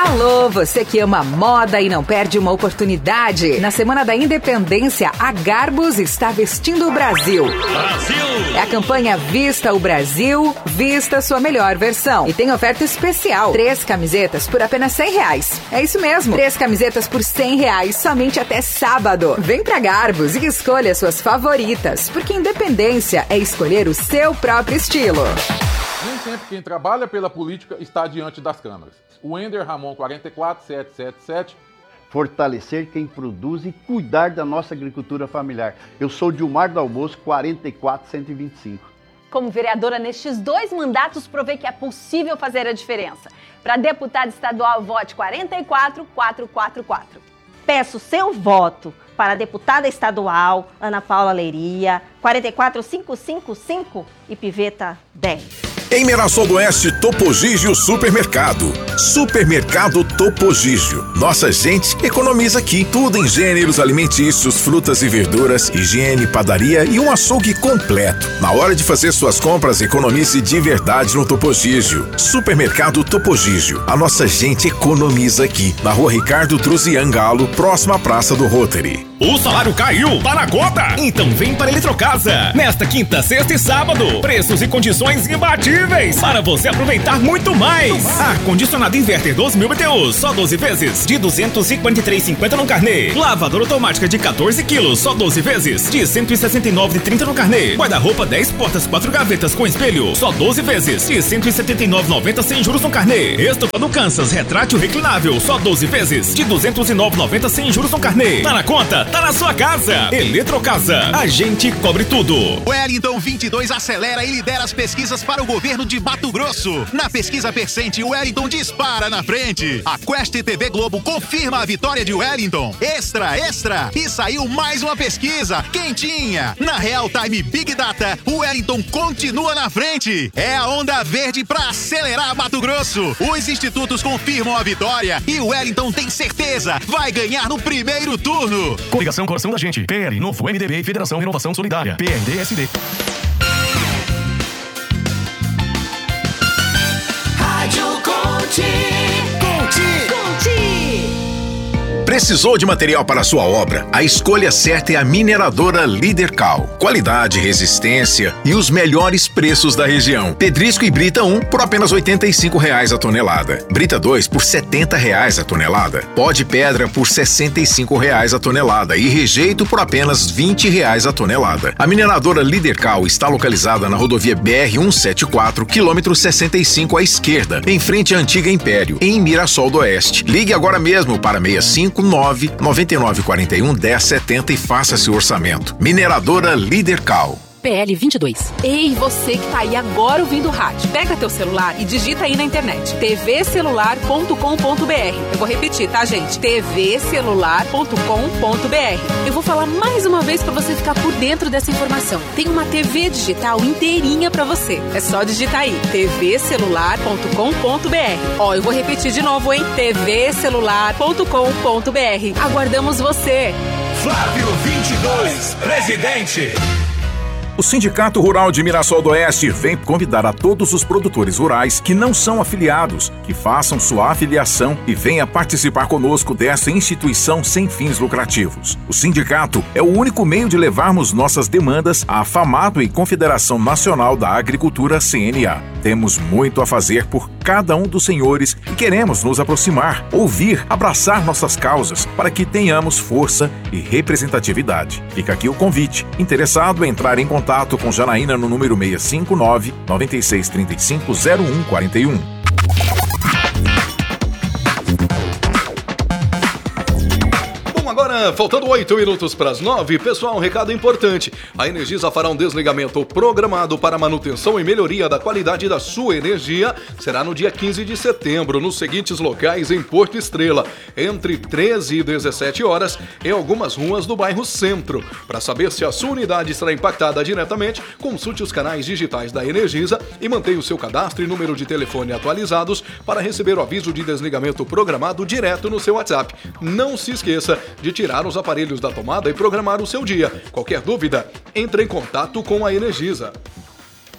Alô, você que ama moda e não perde uma oportunidade. Na Semana da Independência, a Garbus está vestindo o Brasil. Brasil! É a campanha Vista o Brasil, vista sua melhor versão. E tem oferta especial, 3 camisetas por apenas R$100. É isso mesmo, 3 camisetas por R$100, somente até sábado. Vem pra Garbus e escolha suas favoritas, porque independência é escolher o seu próprio estilo. Nem sempre quem trabalha pela política está diante das câmeras. O Ender Ramon 44777. Fortalecer quem produz e cuidar da nossa agricultura familiar. Eu sou Dilmar do Almoço 44125. Como vereadora nestes 2 mandatos, provei que é possível fazer a diferença. Para deputada estadual, vote 44444. Peço seu voto para a deputada estadual Ana Paula Leiria, 44555 e Piveta 10. Em Mirassol do Oeste, Topogígio Supermercado. Supermercado Topogígio. Nossa gente economiza aqui. Tudo em gêneros alimentícios, frutas e verduras, higiene, padaria e um açougue completo. Na hora de fazer suas compras, economize de verdade no Topogígio. Supermercado Topogígio. A nossa gente economiza aqui. Na Rua Ricardo Truzian Galo, próxima à Praça do Rotary. O salário caiu, tá na conta? Então vem para Eletrocasa. Nesta quinta, sexta e sábado, preços e condições imbatíveis para você aproveitar muito mais. Ar-condicionado inverter 12.000 BTUs, só 12 vezes, de R$ 243,50 no carnê. Lavadora automática de 14 quilos, só 12 vezes, de R$ 169,30 no carnê. Guarda-roupa 10 portas, 4 gavetas com espelho, só 12 vezes, de R$ 179,90 sem juros no carnê. Estofa do Kansas, retrátil reclinável, só 12 vezes, de R$ 209,90 sem juros no carnê. Tá na conta? Tá na sua casa. Eletrocasa, a gente cobre tudo. Wellington 22 acelera e lidera as pesquisas para o governo de Mato Grosso. Na pesquisa Percente, Wellington dispara na frente. A Quest TV Globo confirma a vitória de Wellington. Extra! E saiu mais uma pesquisa quentinha. Na Real Time Big Data, o Wellington continua na frente. É a onda verde para acelerar Mato Grosso. Os institutos confirmam a vitória e o Wellington tem certeza, vai ganhar no primeiro turno. Coligação Coração da Gente, PL, Novo MDB e Federação Renovação Solidária, PRDSD. Rádio Conte. Precisou de material para a sua obra? A escolha certa é a mineradora Lidercal. Qualidade, resistência e os melhores preços da região. Pedrisco e Brita 1 por apenas R$ 85,00 a tonelada. Brita 2 por R$ 70,00 a tonelada. Pó de pedra por R$ 65,00 a tonelada e rejeito por apenas R$ 20,00 a tonelada. A mineradora Lidercal está localizada na rodovia BR-174, quilômetro 65 à esquerda, em frente à antiga Império, em Mirassol do Oeste. Ligue agora mesmo para 659-9941-1070 e faça seu orçamento. Mineradora Lidercal. PL 22. Ei, você que tá aí agora ouvindo o rádio. Pega teu celular e digita aí na internet. tvcelular.com.br. Eu vou repetir, tá, gente? tvcelular.com.br. Eu vou falar mais uma vez pra você ficar por dentro dessa informação. Tem uma TV digital inteirinha pra você. É só digitar aí. tvcelular.com.br. Ó, eu vou repetir de novo, hein? tvcelular.com.br. Aguardamos você. Flávio 22, presidente. O Sindicato Rural de Mirassol do Oeste vem convidar a todos os produtores rurais que não são afiliados, que façam sua afiliação e venha participar conosco dessa instituição sem fins lucrativos. O sindicato é o único meio de levarmos nossas demandas à FAMATO e Confederação Nacional da Agricultura, CNA. Temos muito a fazer por cada um dos senhores e queremos nos aproximar, ouvir, abraçar nossas causas para que tenhamos força e representatividade. Fica aqui o convite. Interessado em entrar em contato com Janaína no número 659-9635-0141. Agora, faltando 8 minutos para as 9, pessoal, um recado importante. A Energisa fará um desligamento programado para manutenção e melhoria da qualidade da sua energia. Será no dia 15 de setembro, nos seguintes locais em Porto Estrela, entre 13 e 17 horas, em algumas ruas do bairro Centro. Para saber se a sua unidade será impactada diretamente, consulte os canais digitais da Energisa e mantenha o seu cadastro e número de telefone atualizados para receber o aviso de desligamento programado direto no seu WhatsApp. Não se esqueça de tirar os aparelhos da tomada e programar o seu dia. Qualquer dúvida, entre em contato com a Energisa.